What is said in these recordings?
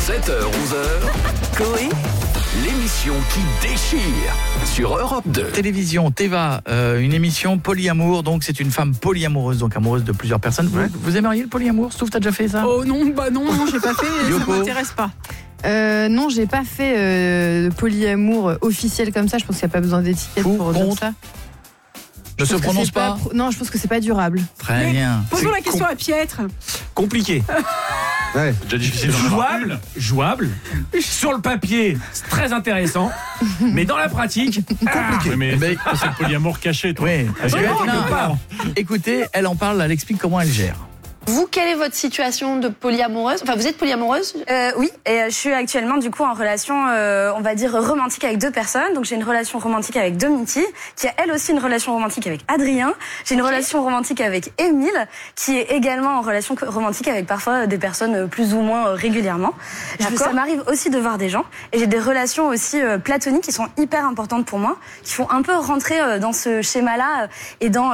7h-11h, Coé, l'émission qui déchire sur Europe 2. Télévision, Teva, une émission polyamour, donc c'est une femme polyamoureuse, donc amoureuse de plusieurs personnes. Vous aimeriez le polyamour? Stouff, t'as déjà fait ça? Oh non, non, j'ai pas fait, ça m'intéresse pas. Non, j'ai pas fait de polyamour officiel comme ça. Je pense qu'il n'y a pas besoin d'étiquette pour dire ça. Ne se prononce pas. Non, je pense que c'est pas durable. Très bien. Posons la question à Pietre. Compliqué. Ouais. Déjà difficile. Jouable. Sur le papier, c'est très intéressant. Mais dans la pratique, compliqué. Mais c'est le polyamour caché, toi. Oui. Écoutez, elle en parle, elle explique comment elle gère. Vous, quelle est votre situation de polyamoureuse? Enfin, vous êtes polyamoureuse? Oui, et je suis actuellement du coup en relation, on va dire romantique avec deux personnes. Donc j'ai une relation romantique avec Dominique, qui a elle aussi une relation romantique avec Adrien. J'ai une relation romantique avec Émile, qui est également en relation romantique avec parfois des personnes plus ou moins régulièrement. Ça m'arrive aussi de voir des gens, et j'ai des relations aussi platoniques qui sont hyper importantes pour moi, qui font un peu rentrer dans ce schéma-là et dans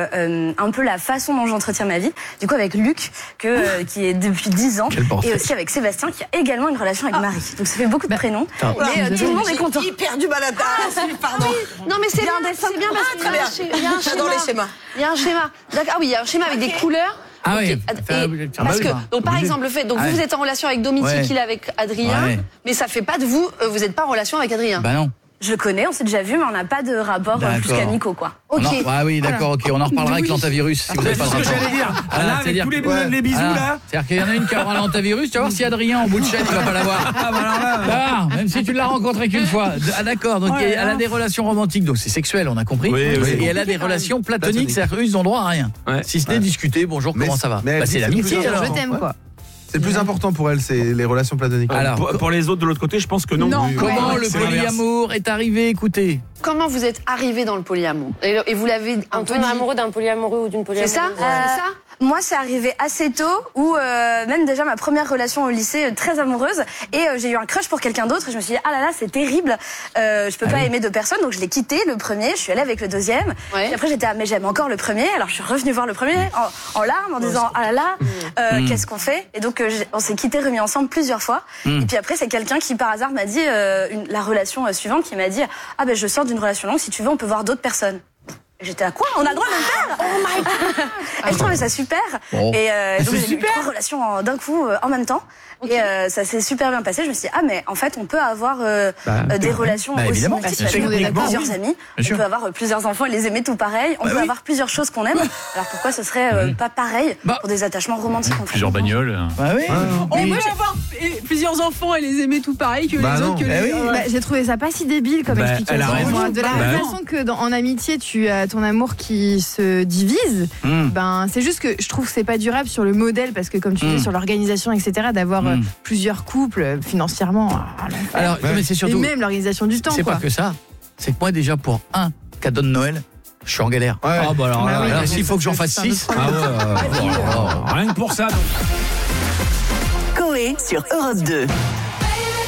un peu la façon dont j'entretiens ma vie. Du coup avec Luc, qui est depuis 10 ans, et aussi avec Sébastien, qui a également une relation avec Marie. Donc ça fait beaucoup de prénoms. Mais tout le monde est content. Hyper du mal à pardon. Non mais c'est bien parce qu'il y a un schéma. J'adore les schémas. Il y a un schéma. D'accord. Ah oui, il y a un schéma avec des couleurs. Ah oui. Parce que donc par exemple le fait vous êtes en relation avec Dominique, il est avec Adrien, mais ça fait pas de vous n'êtes pas en relation avec Adrien. Bah non. Je le connais, on s'est déjà vu, mais on n'a pas de rapport plus qu'amicaux, quoi. Ok. Ah oui, d'accord, ok. On en reparlera avec l'antavirus. Si vous n'avez pas de rapport. C'est ce que j'allais dire. Là, avec tous les bisous, là. C'est-à-dire qu'il y en a une qui aura l'antavirus. Tu vas voir si Adrien, en bout de chaîne, il va pas l'avoir. Ah, bah alors là. Même si tu ne l'as rencontré qu'une fois. Ah, d'accord. Donc, elle a des relations romantiques. Donc, c'est sexuel, on a compris. Oui. Et elle a des relations platoniques. C'est-à-dire qu'eux, ils ont droit à rien. Si ce n'est discuter, bonjour, comment ça va? C'est l'amitié, alors. Je t'aime, quoi. C'est le plus important pour elle, c'est les relations platoniques. Alors, pour les autres de l'autre côté, je pense que non. Comment le polyamour est arrivé? Écoutez. Comment vous êtes arrivé dans le polyamour? Et vous l'avez un peu amoureux d'un polyamoureux ou d'une polyamoureuse. C'est ça? Moi, c'est arrivé assez tôt, où même déjà ma première relation au lycée, très amoureuse, et j'ai eu un crush pour quelqu'un d'autre, et je me suis dit, ah là là, c'est terrible, je peux pas aimer deux personnes, donc je l'ai quitté, le premier, je suis allée avec le deuxième, et après j'étais, mais j'aime encore le premier, alors je suis revenue voir le premier, en larmes, en disant, ah là là, qu'est-ce qu'on fait? Et donc on s'est quittés, remis ensemble plusieurs fois, et puis après c'est quelqu'un qui par hasard m'a dit, la relation suivante, qui m'a dit, ah ben je sors d'une relation longue, si tu veux on peut voir d'autres personnes. J'étais à quoi? On a le droit de le faire? Oh my god! Et je trouvais ça super. Et donc j'ai eu 3 relations d'un coup en même temps. Okay. Et ça s'est super bien passé. Je me suis dit, ah mais en fait on peut avoir des relations aussi multiples. On a plusieurs amis, on peut avoir plusieurs enfants et les aimer tout pareil. On peut avoir plusieurs choses qu'on aime. Alors pourquoi ce serait pas pareil pour des attachements romantiques? Plusieurs bagnoles. Moi j'ai avoir plusieurs enfants et les aimer tout pareil que les autres. J'ai trouvé ça pas si débile comme explication. De la même façon que en amitié tu as ton amour qui se divise, c'est juste que je trouve que c'est pas durable sur le modèle, parce que comme tu dis, sur l'organisation, etc., d'avoir plusieurs couples financièrement. Alors, mais c'est surtout. Et même l'organisation du temps. C'est pas que ça. C'est que moi, déjà, pour un cadeau de Noël, je suis en galère. Ah bah alors s'il faut que j'en fasse 6. Rien que pour ça. Coé sur Europe 2.